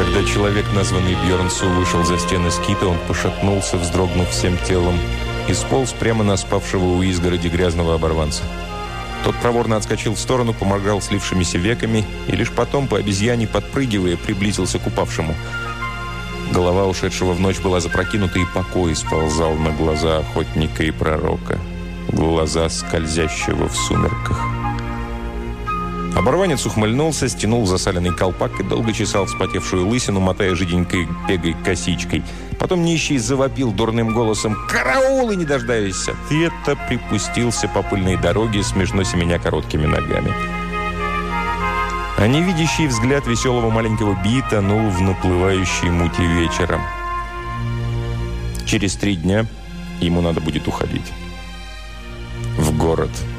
Когда человек, названный Бьернсу, вышел за стены скита, он пошатнулся, вздрогнув всем телом, и сполз прямо на спавшего у изгороди грязного оборванца. Тот проворно отскочил в сторону, поморгал слившимися веками и лишь потом, по обезьяне подпрыгивая, приблизился к упавшему. Голова ушедшего в ночь была запрокинута, и покой сползал на глаза охотника и пророка, глаза скользящего в сумерках. Оборванец ухмыльнулся, стянул засаленный колпак и долго чесал вспотевшую лысину, мотая жиденькой пегой косичкой. Потом нищий завопил дурным голосом «Караул!» и, не дождаясь ответа, припустился по пыльной дороге, смешно семеня короткими ногами. А невидящий взгляд веселого маленького Би тонул в наплывающей мути вечера. Через 3 дня ему надо будет уходить. В город.